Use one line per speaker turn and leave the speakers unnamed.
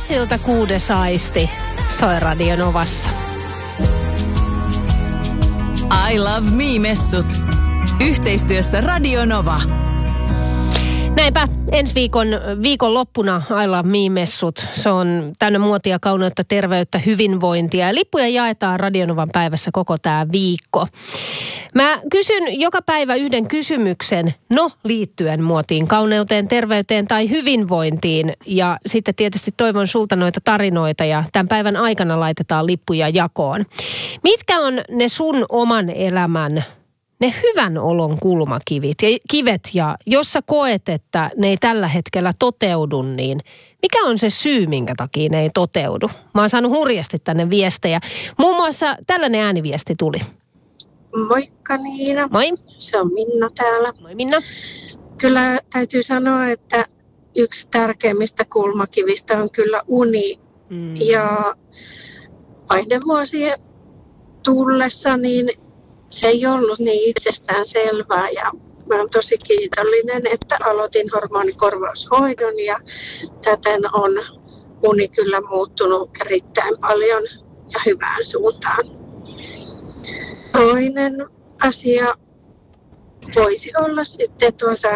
Messiltä Kuudes aisti soi Radio Novassa.
I Love Me-messut. Yhteistyössä Radio Nova.
Näinpä ensi viikon loppuna I Love Me-messut. Se on täynnä muotia, kauneutta, terveyttä, hyvinvointia. Lippuja jaetaan Radio Novan päivässä koko tämä viikko. Mä kysyn joka päivä yhden kysymyksen, liittyen muotiin, kauneuteen, terveyteen tai hyvinvointiin. Ja sitten tietysti toivon sulta noita tarinoita ja tämän päivän aikana laitetaan lippuja jakoon. Mitkä on ne sun oman elämän ne hyvän olon kivet ja jos sä koet, että ne ei tällä hetkellä toteudu, niin mikä on se syy, minkä takia ne ei toteudu? Mä oon saanut hurjasti tänne viestejä. Muun muassa tällainen ääniviesti tuli.
Moikka Niina.
Moi.
Se on Minna täällä.
Moi Minna.
Kyllä täytyy sanoa, että yksi tärkeimmistä kulmakivistä on kyllä uni. Ja vaihdevuosien tullessa niin se ei ollut niin itsestään selvää ja mä oon tosi kiitollinen, että aloitin hormonikorvaushoidon ja täten on uni kyllä muuttunut erittäin paljon ja hyvään suuntaan. Toinen asia voisi olla sitten